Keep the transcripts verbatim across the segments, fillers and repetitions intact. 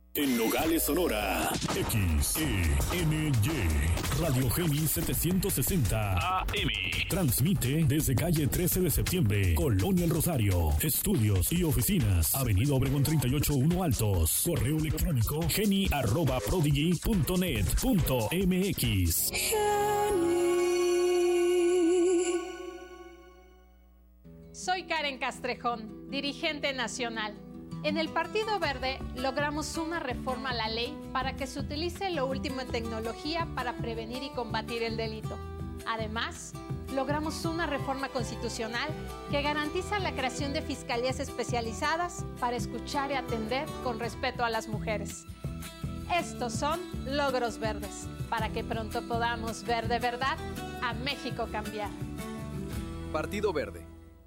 En Nogales, Sonora, X E N Y, Radio Geni setecientos sesenta A M. Transmite desde calle trece de septiembre, Colonia El Rosario. Estudios y oficinas, Avenida Obregón treinta y ocho uno Altos. Correo electrónico geni arroba prodigy punto net punto m x. Soy Karen Castrejón, dirigente nacional. En el Partido Verde logramos una reforma a la ley para que se utilice lo último en tecnología para prevenir y combatir el delito. Además, logramos una reforma constitucional que garantiza la creación de fiscalías especializadas para escuchar y atender con respeto a las mujeres. Estos son logros verdes, para que pronto podamos ver de verdad a México cambiar. Partido Verde.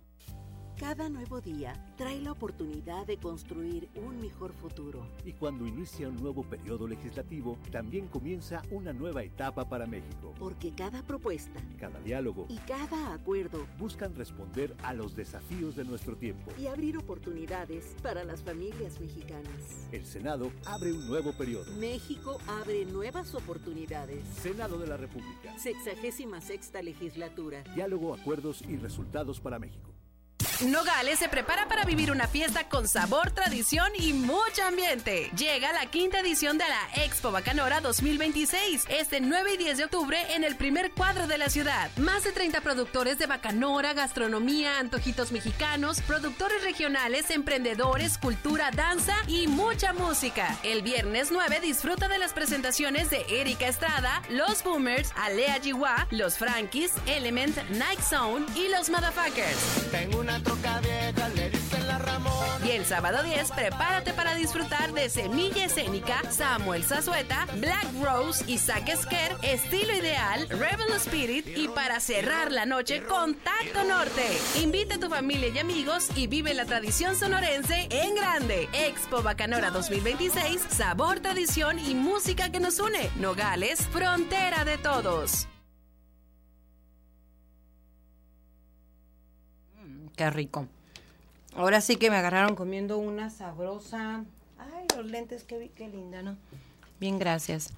Cada nuevo día trae la oportunidad de construir un mejor futuro. Y cuando inicia un nuevo periodo legislativo, también comienza una nueva etapa para México. Porque cada propuesta, cada diálogo y cada acuerdo buscan responder a los desafíos de nuestro tiempo y abrir oportunidades para las familias mexicanas. El Senado abre un nuevo periodo. México abre nuevas oportunidades. Senado de la República. Sexagésima sexta legislatura. Diálogo, acuerdos y resultados para México. Nogales se prepara para vivir una fiesta con sabor, tradición y mucho ambiente. Llega la quinta edición de la Expo Bacanora dos mil veintiséis, este nueve y diez de octubre en el primer cuadro de la ciudad. Más de treinta productores de bacanora, gastronomía, antojitos mexicanos, productores regionales, emprendedores, cultura, danza y mucha música. El viernes nueve disfruta de las presentaciones de Erika Estrada, Los Boomers, Alea Jiwa, Los Frankies, Element, Night Zone y Los Motherfuckers. Tengo una troca vieja, le dicen la Ramón. Y el sábado diez, prepárate para disfrutar de Semilla Escénica, Samuel Zazueta, Black Rose, Isaac Esquer, Estilo Ideal, Rebel Spirit y para cerrar la noche, Contacto Norte. Invita a tu familia y amigos y vive la tradición sonorense en grande. Expo Bacanora dos mil veintiséis, sabor, tradición y música que nos une. Nogales, frontera de todos. Qué rico. Ahora sí que me agarraron comiendo una sabrosa. Ay, los lentes, qué, qué linda, ¿no? Bien, gracias.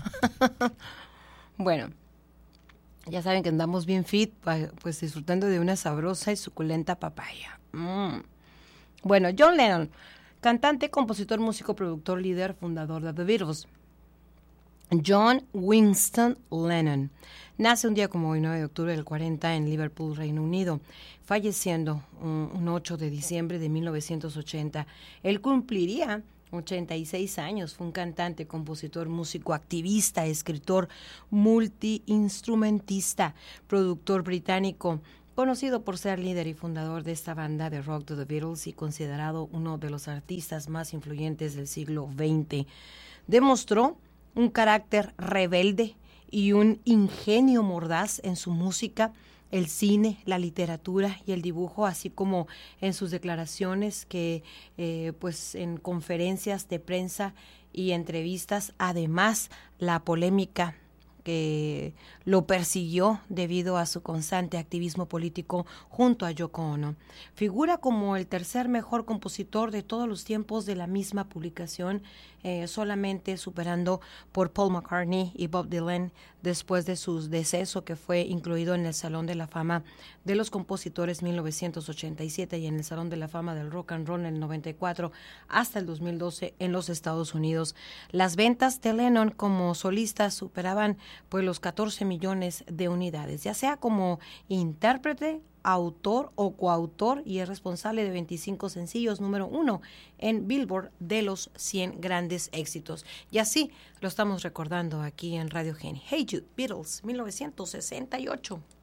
Bueno, ya saben que andamos bien fit, pues disfrutando de una sabrosa y suculenta papaya. Mm. Bueno, John Lennon, cantante, compositor, músico, productor, líder, fundador de The Beatles. John Winston Lennon nace un día como hoy, nueve de octubre del cuarenta, en Liverpool, Reino Unido, falleciendo un, un ocho de diciembre de mil novecientos ochenta. Él cumpliría ochenta y seis años, fue un cantante, compositor, músico, activista, escritor, multiinstrumentista, productor británico, conocido por ser líder y fundador de esta banda de rock de The Beatles y considerado uno de los artistas más influyentes del siglo veinte. Demostró un carácter rebelde y un ingenio mordaz en su música, el cine, la literatura y el dibujo, así como en sus declaraciones que, eh, pues, en conferencias de prensa y entrevistas, además la polémica que lo persiguió debido a su constante activismo político junto a Yoko Ono. Figura como el tercer mejor compositor de todos los tiempos de la misma publicación, eh, solamente superando por Paul McCartney y Bob Dylan después de su deceso, que fue incluido en el Salón de la Fama de los Compositores mil novecientos ochenta y siete y en el Salón de la Fama del Rock and Roll en el noventa y cuatro hasta el dos mil doce en los Estados Unidos. Las ventas de Lennon como solista superaban pues los catorce millones de unidades, ya sea como intérprete, autor o coautor, y es responsable de veinticinco sencillos número uno en Billboard de los cien grandes éxitos. Y así lo estamos recordando aquí en Radio Geni. Hey Jude, Beatles, mil novecientos sesenta y ocho.